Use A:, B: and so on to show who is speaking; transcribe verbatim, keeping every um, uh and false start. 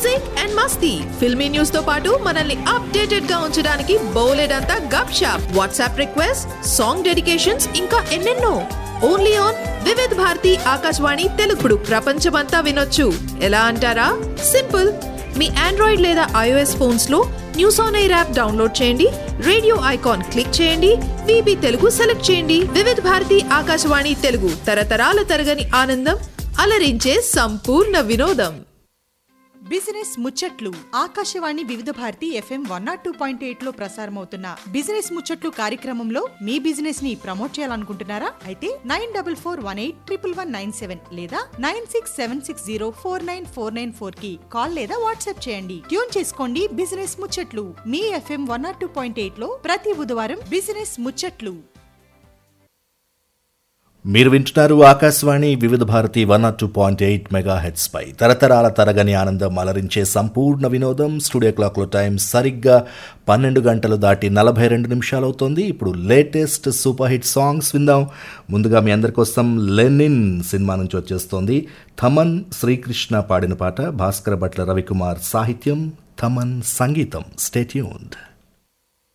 A: Music and Masti filmy news తో పాటు మనల్ని అప్డేటెడ్ గా ఉంచడానికి బోలెడంతా గప్ shop WhatsApp request song dedications ఇంకా ఎన్నెన్నో. ఓన్లీ ఆన్ వివిధ్ భారతి ఆకాశవాణి తెలుగుడు ప్రపంచమంతా వినొచ్చు. ఎలా అంటారా? సింపుల్. మీ ఆండ్రాయిడ్ లేదా ఐఓఎస్ ఫోన్స్ లో news on air app download చేయండి, రేడియో ఐకాన్ క్లిక్ చేయండి, వీబీ తెలుగు సెలెక్ట్ చేయండి. వివిధ్ భారతి ఆకాశవాణి తెలుగు తరతరాల తరగని ఆనందం, అలరించే సంపూర్ణ వినోదం.
B: బిజినెస్ ముచ్చట్లు ఆకాశవాణి వివిధ Bharati FM one not two point eight లో ప్రసారమవుతున్న బిజినెస్ ముచ్చట్లు కార్యక్రమంలో మీ బిజినెస్ ని ప్రమోట్ చేయాలనుకుంటున్నారా? అయితే nine double four one eight triple one nine seven లేదా nine six seven six zero four nine four nine four కి కాల్ లేదా వాట్సాప్ చేయండి. ట్యూన్ చేసుకోండి బిజినెస్ ముచ్చట్లు మీ FM one not two point eight లో ప్రతి బుధవారం బిజినెస్ ముచ్చట్లు.
C: మీరు వింటున్నారు ఆకాశవాణి వివిధ Bharati one not two point eight mega heads పై తరతరాల తరగని ఆనందం అలరించే సంపూర్ణ వినోదం. స్టూడియో క్లాక్లో టైం సరిగ్గా పన్నెండు గంటలు దాటి నలభై రెండు నిమిషాలు అవుతోంది. ఇప్పుడు లేటెస్ట్ సూపర్ హిట్ సాంగ్స్ విందాం. ముందుగా మీ అందరి కోసం లెనిన్ సినిమా నుంచి వచ్చేస్తోంది. థమన్ శ్రీకృష్ణ పాడిన పాట, భాస్కర భట్ల రవికుమార్ సాహిత్యం, థమన్ సంగీతం. Stay tuned.